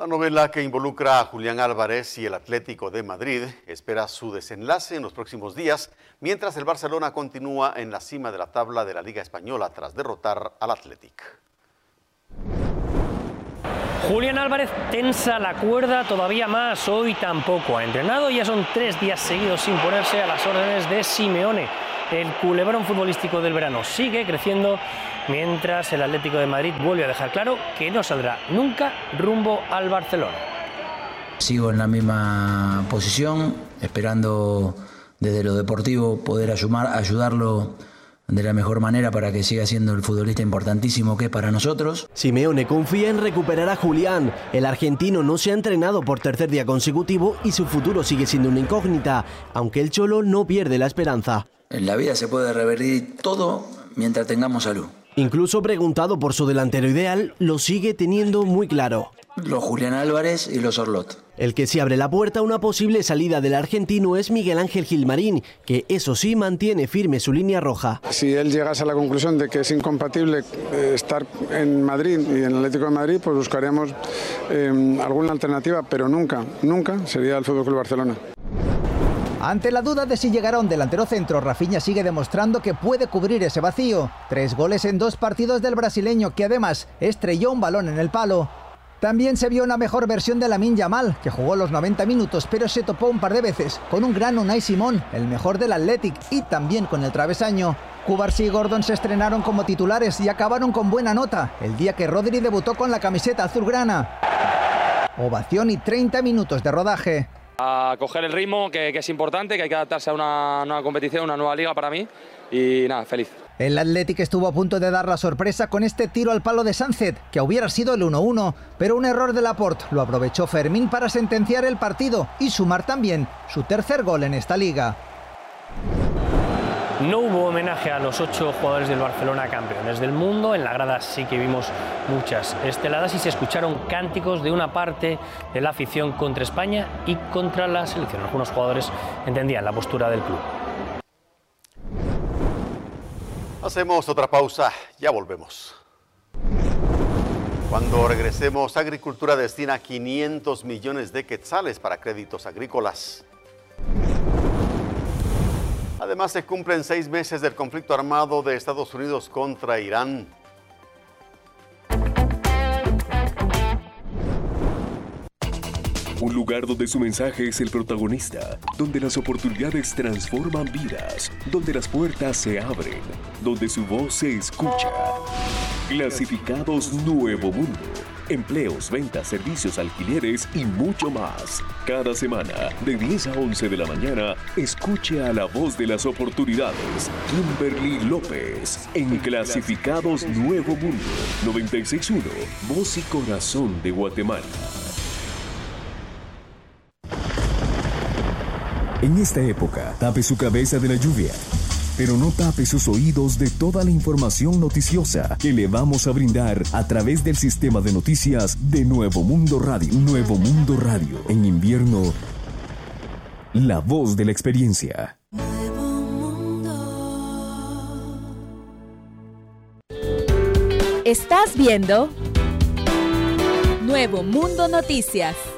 La novela que involucra a Julián Álvarez y el Atlético de Madrid espera su desenlace en los próximos días, mientras el Barcelona continúa en la cima de la tabla de la Liga Española tras derrotar al Athletic. Julián Álvarez tensa la cuerda todavía más. Hoy tampoco ha entrenado. Ya son 3 días seguidos sin ponerse a las órdenes de Simeone. El culebrón futbolístico del verano sigue creciendo, mientras el Atlético de Madrid vuelve a dejar claro que no saldrá nunca rumbo al Barcelona. Sigo en la misma posición, esperando desde lo deportivo poder ayudarlo de la mejor manera para que siga siendo el futbolista importantísimo que es para nosotros. Simeone confía en recuperar a Julián. El argentino no se ha entrenado por tercer día consecutivo y su futuro sigue siendo una incógnita, aunque el Cholo no pierde la esperanza. En la vida se puede revertir todo mientras tengamos salud. Incluso preguntado por su delantero ideal, lo sigue teniendo muy claro. Los Julián Álvarez y los Orlot. El que sí abre la puerta a una posible salida del argentino es Miguel Ángel Gilmarín, que eso sí mantiene firme su línea roja. Si él llegase a la conclusión de que es incompatible estar en Madrid y en el Atlético de Madrid, pues buscaríamos alguna alternativa, pero nunca sería el FC Barcelona. Ante la duda de si llegará un delantero centro, Rafinha sigue demostrando que puede cubrir ese vacío. 3 goles en 2 partidos del brasileño, que además estrelló un balón en el palo. También se vio una mejor versión de Lamine Yamal, que jugó los 90 minutos, pero se topó un par de veces con un gran Unai Simón, el mejor del Athletic, y también con el travesaño. Cubarsí y Gordon se estrenaron como titulares y acabaron con buena nota, el día que Rodri debutó con la camiseta azulgrana. Ovación y 30 minutos de rodaje. A coger el ritmo, que es importante, que hay que adaptarse a una nueva competición, una nueva liga para mí, y nada, feliz. El Athletic estuvo a punto de dar la sorpresa con este tiro al palo de Sánchez, que hubiera sido el 1-1, pero un error de Laporte lo aprovechó Fermín para sentenciar el partido y sumar también su tercer gol en esta liga. No hubo homenaje a los 8 jugadores del Barcelona campeones del mundo. En la grada sí que vimos muchas esteladas y se escucharon cánticos de una parte de la afición contra España y contra la selección. Algunos jugadores entendían la postura del club. Hacemos otra pausa, ya volvemos. Cuando regresemos, Agricultura destina 500 millones de quetzales para créditos agrícolas. Además, se cumplen 6 meses del conflicto armado de Estados Unidos contra Irán. Un lugar donde su mensaje es el protagonista, donde las oportunidades transforman vidas, donde las puertas se abren, donde su voz se escucha. Clasificados Nuevo Mundo. Empleos, ventas, servicios, alquileres y mucho más. Cada semana, de 10 a 11 de la mañana, escuche a la voz de las oportunidades, Kimberly López, en Clasificados Nuevo Mundo, 96.1, Voz y Corazón de Guatemala. En esta época, tape su cabeza de la lluvia, pero no tape sus oídos de toda la información noticiosa que le vamos a brindar a través del sistema de noticias de Nuevo Mundo Radio. Nuevo Mundo Radio. En invierno, la voz de la experiencia. Nuevo Mundo. Estás viendo Nuevo Mundo Noticias.